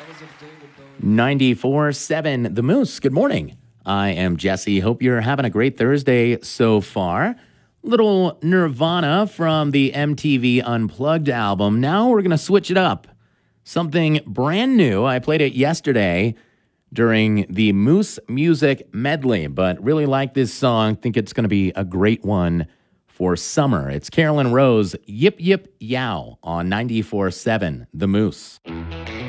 94.7 The Moose. Good morning. I am Jesse. Hope you're having a great Thursday so far. Little Nirvana from the MTV Unplugged album. Now we're going to switch it up. Something brand new. I played it yesterday during the Moose Music Medley, but really like this song. Think it's going to be a great one for summer. It's Carolyn Rose, Yip Yip Yow on 94.7 The Moose.